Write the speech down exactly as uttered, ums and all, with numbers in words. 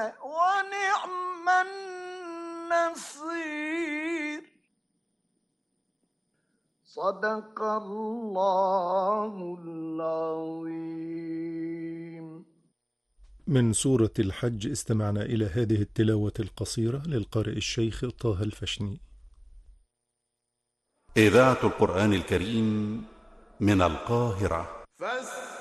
ونعم النصير. صدق الله العظيم. من سورة الحج استمعنا إلى هذه التلاوة القصيرة للقارئ الشيخ طه الفشني. إذاعة القرآن الكريم من القاهرة.